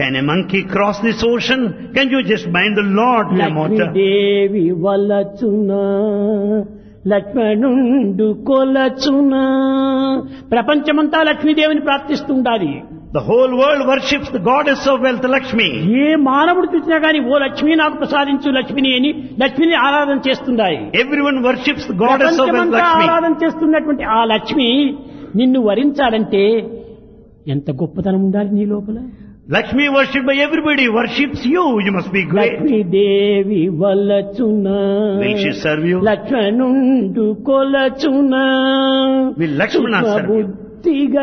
Can a monkey cross this ocean? Can you just bind the Lord to a mortar? Lakshmidevi వలచునా లక్ష్మణుండు కొలచునా. ప్రపంచమంతా లక్ష్మీదేవిని ప్రార్థిస్తుండాలి. The whole world worships the goddess of wealth, Lakshmi. ఏ మానవుడు చూసినా గాని ఓ లక్ష్మి నాకు ప్రసాదించు లక్ష్మిని అని లక్ష్మిని ఆరాధన చేస్తుండాలి. Everyone worships the goddess of wealth, ప్రపంచమంతా Lakshmi. ఆరాధన చేస్తున్నటువంటి ఆ లక్ష్మి నిన్ను వరించాలంటే ఎంత గొప్పతనం ఉండాలి నీ లోపల. Lakshmi worshipped by everybody worships you. You must be great. Lakshmidevi వలచునా Will she serve you? లక్ష్మణుండు కొలచునా. Will Lakshmana serve you? బుద్ధిగా